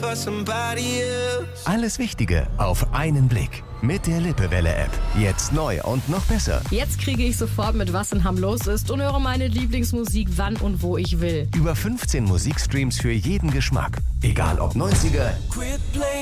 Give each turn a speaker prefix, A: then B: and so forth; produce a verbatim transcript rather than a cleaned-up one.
A: for somebody else.
B: Alles Wichtige auf einen Blick. Mit der Lippewelle-App. Jetzt neu und noch besser.
C: Jetzt kriege ich sofort mit, was in Hamm los ist und höre meine Lieblingsmusik, wann und wo ich will.
B: Über fünfzehn Musikstreams für jeden Geschmack. Egal ob neunziger,
A: Quit playing